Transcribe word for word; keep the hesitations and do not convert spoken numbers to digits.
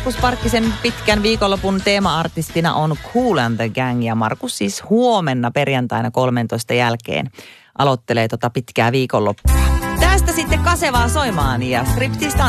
Markus Parkkisen pitkän viikonlopun teema-artistina on Kool and the Gang ja Markus siis huomenna perjantaina kolmentoista jälkeen aloittelee tota pitkää viikonloppua. Tästä sitten kasevaa soimaan ja striptease